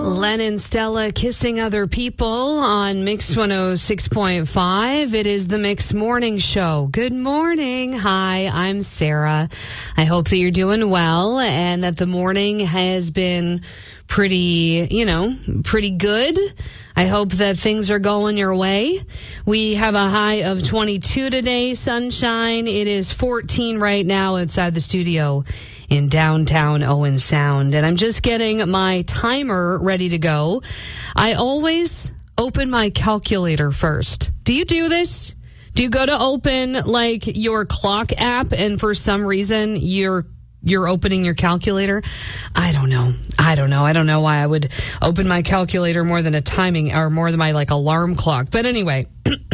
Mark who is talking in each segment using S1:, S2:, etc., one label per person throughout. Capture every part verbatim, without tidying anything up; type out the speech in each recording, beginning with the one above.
S1: Len and Stella kissing other people on Mix one oh six point five. It is the Mix Morning Show. Good morning. Hi, I'm Sarah. I hope that you're doing well and that the morning has been pretty, you know, pretty good. I hope that things are going your way. We have a high of twenty-two today, sunshine. It is fourteen right now outside the studio in downtown Owen Sound. And I'm just getting my timer ready to go. I always open my calculator first. Do you do this? Do you go to open like your clock app and for some reason you're you're opening your calculator? I don't know. I don't know. I don't know why I would open my calculator more than a timing or more than my like alarm clock. But anyway,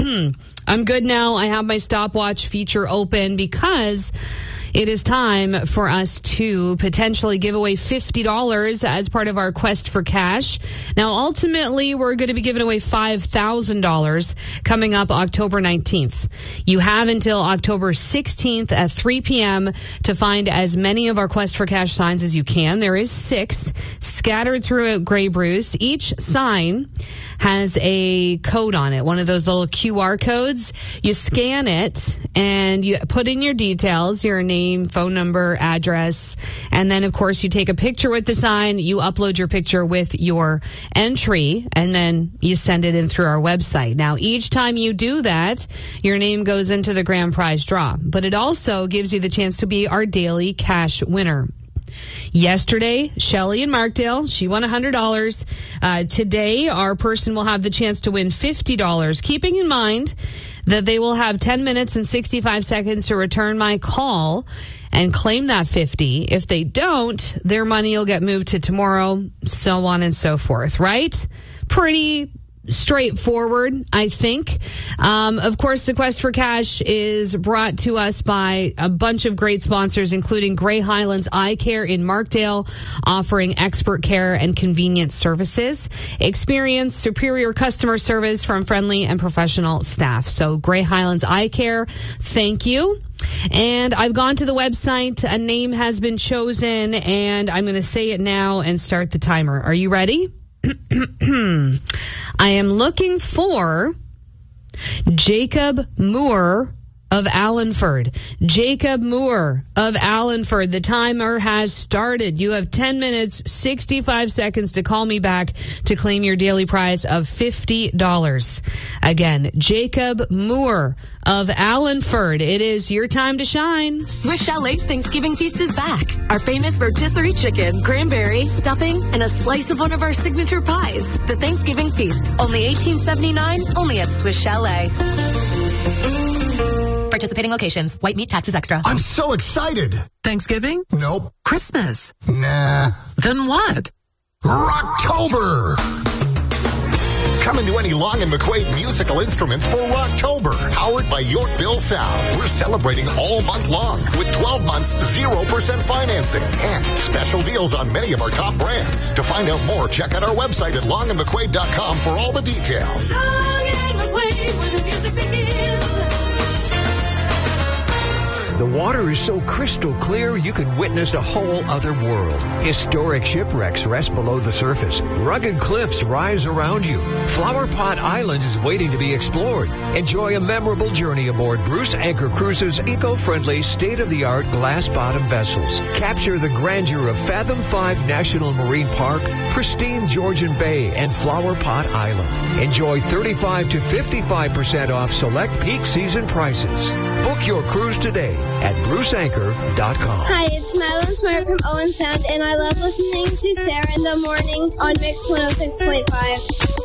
S1: I'm good now. I have my stopwatch feature open because it is time for us to potentially give away fifty dollars as part of our quest for cash. Now, ultimately, we're going to be giving away five thousand dollars coming up October nineteenth. You have until October sixteenth at three p.m. to find as many of our quest for cash signs as you can. There is six scattered throughout Grey Bruce. Each sign has a code on it, one of those little Q R codes. You scan it and you put in your details, your name, phone number, address, and then, of course, you take a picture with the sign, you upload your picture with your entry, and then you send it in through our website. Now, each time you do that, your name goes into the grand prize draw, but it also gives you the chance to be our daily cash winner. Yesterday, Shelly in Markdale, she won one hundred dollars. Uh, today, our person will have the chance to win fifty dollars, keeping in mind that they will have ten minutes and sixty-five seconds to return my call and claim that fifty. If they don't, their money will get moved to tomorrow, so on and so forth, right? Pretty straightforward, I think. Um, of course, the Quest for Cash is brought to us by a bunch of great sponsors, including Grey Highlands Eye Care in Markdale, offering expert care and convenient services. Experience superior customer service from friendly and professional staff. So Grey Highlands Eye Care, thank you. And I've gone to the website. A name has been chosen, and I'm going to say it now and start the timer. Are you ready? I am looking for Jacob Moore of Allenford. Jacob Moore of Allenford. The timer has started. You have ten minutes, sixty-five seconds to call me back to claim your daily prize of fifty dollars. Again, Jacob Moore of Allenford. It is your time to shine.
S2: Swiss Chalet's Thanksgiving feast is back. Our famous rotisserie chicken, cranberry, stuffing, and a slice of one of our signature pies. The Thanksgiving feast, only eighteen seventy-nine, only at Swiss Chalet. Participating locations. White meat taxes extra.
S3: I'm so excited.
S4: Thanksgiving?
S3: Nope.
S4: Christmas?
S3: Nah.
S4: Then what?
S3: Rocktober! Coming to any Long and McQuaid musical instruments for Rocktober. Powered by Yorkville Sound. We're celebrating all month long with twelve months, zero percent financing and special deals on many of our top brands. To find out more, check out our website at long and mcquaid dot com for all the details.
S5: Long and McQuaid, where the music begins.
S6: The water is so crystal clear you can witness a whole other world. Historic shipwrecks rest below the surface. Rugged cliffs rise around you. Flower Pot Island is waiting to be explored. Enjoy a memorable journey aboard Bruce Anchor Cruises' eco-friendly, state-of-the-art glass-bottom vessels. Capture the grandeur of Fathom five National Marine Park, pristine Georgian Bay, and Flower Pot Island. Enjoy thirty-five to fifty-five percent off select peak season prices. Book your cruise today at bruce anchor dot com.
S7: Hi, it's Madeline Smart from Owen Sound, and I love listening to Sarah in the morning on Mix one oh six point five.